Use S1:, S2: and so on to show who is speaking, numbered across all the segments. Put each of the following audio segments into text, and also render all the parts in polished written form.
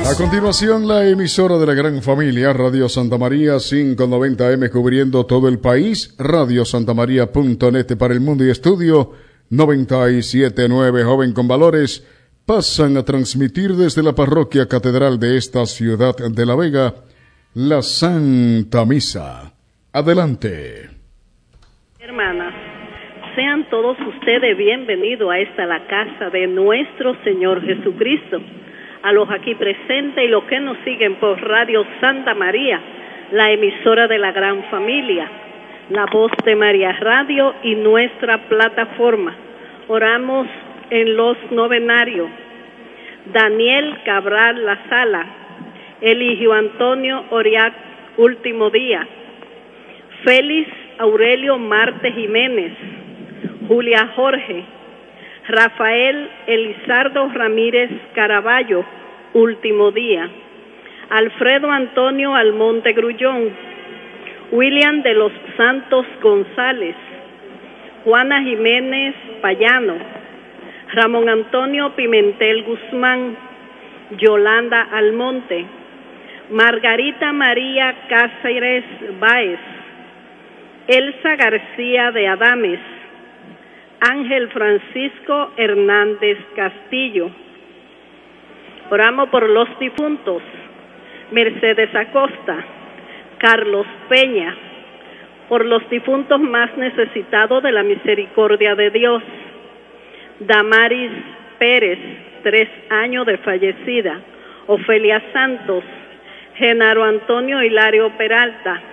S1: A continuación, la emisora de la gran familia, Radio Santa María 590M, cubriendo todo el país, radiosantamaría.net para el mundo y estudio 97.9, Joven con Valores, pasan a transmitir desde la parroquia catedral de esta ciudad de La Vega, la Santa Misa. Adelante.
S2: Hermanas, sean todos ustedes bienvenidos a esta la casa de nuestro Señor Jesucristo. A los aquí presentes y los que nos siguen por Radio Santa María, la emisora de la gran familia, la voz de María Radio y nuestra plataforma. Oramos en los novenarios. Daniel Cabral La Sala, Eligio Antonio Oriac, último día. Félix Aurelio Marte Jiménez, Julia Jorge, Rafael Elizardo Ramírez Caraballo, último día. Alfredo Antonio Almonte Grullón, William de los Santos González, Juana Jiménez Payano, Ramón Antonio Pimentel Guzmán, Yolanda Almonte, Margarita María Cáceres Báez, Elsa García de Adames, Ángel Francisco Hernández Castillo. Oramos por los difuntos: Mercedes Acosta, Carlos Peña, por los difuntos más necesitados de la misericordia de Dios. Damaris Pérez, 3 años de fallecida. Ofelia Santos, Genaro Antonio Hilario Peralta,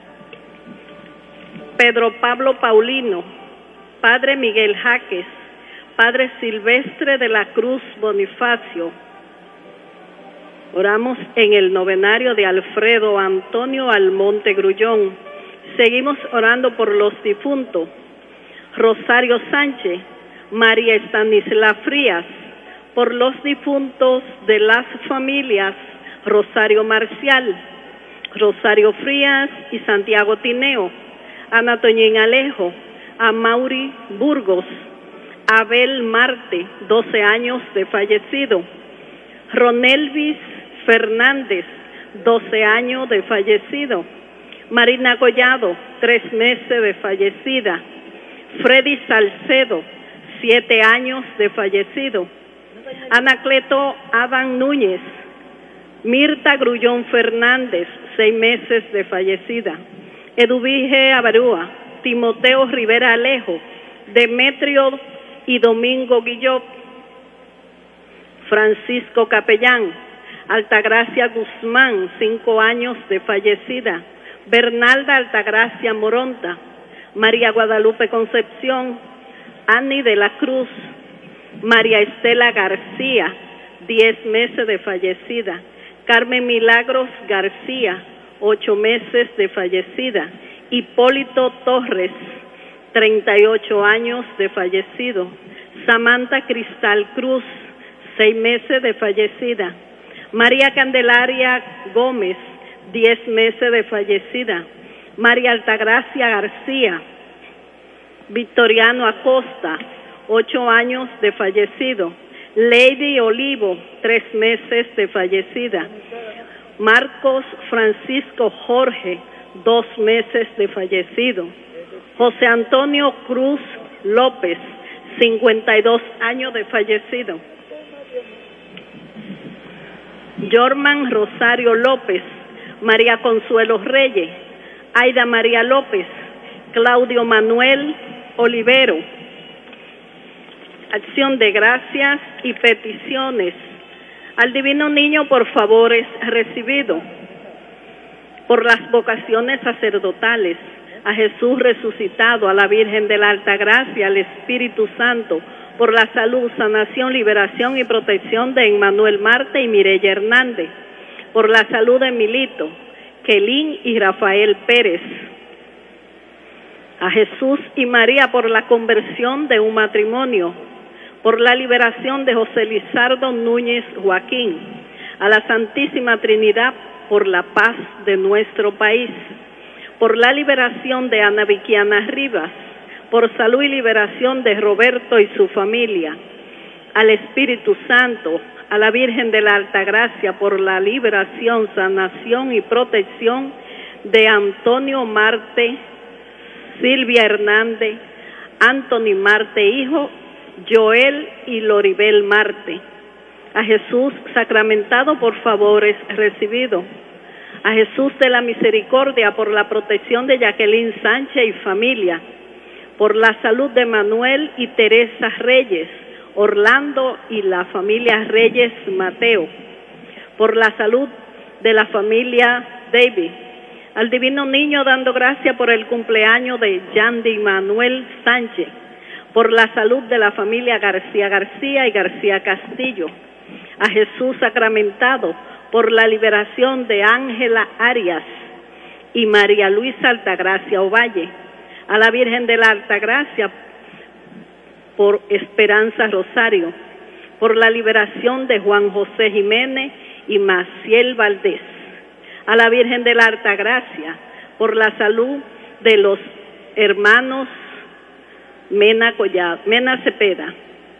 S2: Pedro Pablo Paulino, Padre Miguel Jaques, Padre Silvestre de la Cruz Bonifacio. Oramos en el novenario de Alfredo Antonio Almonte Grullón. Seguimos orando por los difuntos: Rosario Sánchez, María Estanisla Frías, por los difuntos de las familias Rosario Marcial, Rosario Frías y Santiago Tineo, Ana Toñín Alejo, Amaury Burgos, Abel Marte, 12 años de fallecido, Ronelvis Fernández, 12 años de fallecido, Marina Collado, 3 meses de fallecida, Freddy Salcedo, 7 años de fallecido, Anacleto Adán Núñez, Mirta Grullón Fernández, 6 meses de fallecida, Eduvige Abarúa, Timoteo Rivera Alejo, Demetrio y Domingo Guillot, Francisco Capellán, Altagracia Guzmán, 5 años de fallecida, Bernalda Altagracia Moronta, María Guadalupe Concepción, Annie de la Cruz, María Estela García, 10 meses de fallecida, Carmen Milagros García, 8 meses de fallecida, Hipólito Torres, 38 años de fallecido, Samantha Cristal Cruz, 6 meses de fallecida, María Candelaria Gómez, 10 meses de fallecida, María Altagracia García, Victoriano Acosta, 8 años de fallecido, Lady Olivo, 3 meses de fallecida, Marcos Francisco Jorge, 2 meses de fallecido, José Antonio Cruz López, 52 años de fallecido, Jorman Rosario López, María Consuelo Reyes, Aida María López, Claudio Manuel Olivero. Acción de gracias y peticiones. Al Divino Niño por favores recibido, por las vocaciones sacerdotales, a Jesús resucitado, a la Virgen de la Altagracia, al Espíritu Santo, por la salud, sanación, liberación y protección de Emmanuel Marte y Mireya Hernández, por la salud de Milito, Kelín y Rafael Pérez, a Jesús y María por la conversión de un matrimonio, por la liberación de José Lizardo Núñez Joaquín, a la Santísima Trinidad por la paz de nuestro país, por la liberación de Ana Viquiana Rivas, por salud y liberación de Roberto y su familia, al Espíritu Santo, a la Virgen de la Altagracia por la liberación, sanación y protección de Antonio Marte, Silvia Hernández, Anthony Marte hijo, Joel y Loribel Marte. A Jesús sacramentado por favores recibido. A Jesús de la Misericordia por la protección de Jacqueline Sánchez y familia, por la salud de Manuel y Teresa Reyes, Orlando y la familia Reyes Mateo, por la salud de la familia David. Al Divino Niño dando gracia por el cumpleaños de Yandy Manuel Sánchez, por la salud de la familia García García y García Castillo. A Jesús sacramentado por la liberación de Ángela Arias y María Luisa Altagracia Ovalle. A la Virgen de la Altagracia por Esperanza Rosario, por la liberación de Juan José Jiménez y Maciel Valdés. A la Virgen de la Altagracia por la salud de los hermanos Mena Cepeda,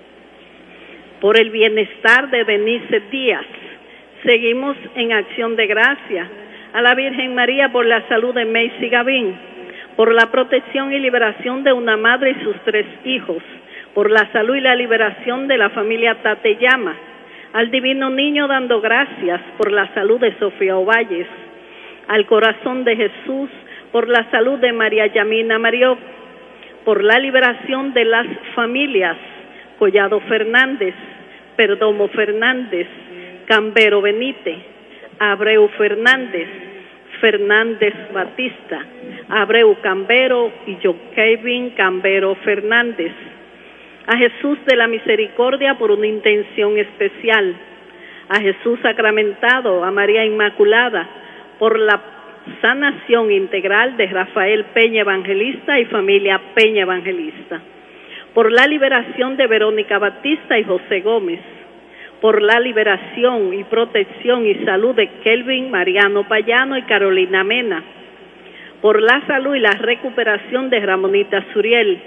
S2: por el bienestar de Denise Díaz. Seguimos en acción de gracia. A la Virgen María por la salud de Macy Gavín, por la protección y liberación de una madre y sus 3 hijos, por la salud y la liberación de la familia Tateyama. Al Divino Niño dando gracias por la salud de Sofía Ovalles. Al Corazón de Jesús por la salud de María Yamina Marió, por la liberación de las familias Collado Fernández, Perdomo Fernández, Cambero Benítez, Abreu Fernández, Fernández Batista, Abreu Cambero y Joaquín Cambero Fernández. A Jesús de la Misericordia por una intención especial. A Jesús sacramentado, a María Inmaculada por la sanación integral de Rafael Peña Evangelista y familia Peña Evangelista. Por la liberación de Verónica Batista y José Gómez. Por la liberación y protección y salud de Kelvin Mariano Payano y Carolina Mena. Por la salud y la recuperación de Ramonita Suriel.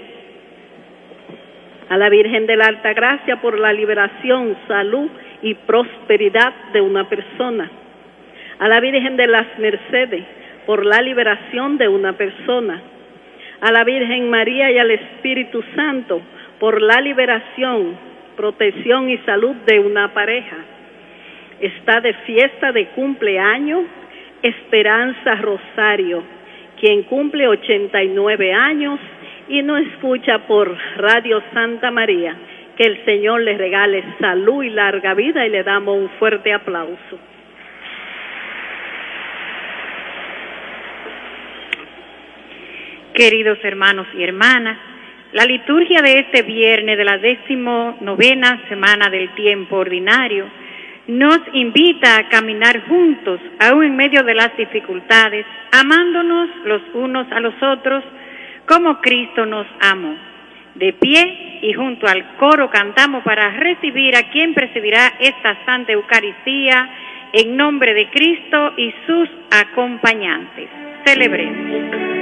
S2: A la Virgen de la Altagracia por la liberación, salud y prosperidad de una persona. A la Virgen de las Mercedes por la liberación de una persona. A la Virgen María y al Espíritu Santo por la liberación, protección y salud de una pareja. Está de fiesta de cumpleaños Esperanza Rosario, quien cumple 89 años y nos escucha por Radio Santa María. Que el Señor le regale salud y larga vida y le damos un fuerte aplauso.
S3: Queridos hermanos y hermanas, la liturgia de este viernes de la 19ª semana del tiempo ordinario nos invita a caminar juntos, aún en medio de las dificultades, amándonos los unos a los otros como Cristo nos amó. De pie y junto al coro cantamos para recibir a quien presidirá esta Santa Eucaristía en nombre de Cristo y sus acompañantes. Celebremos.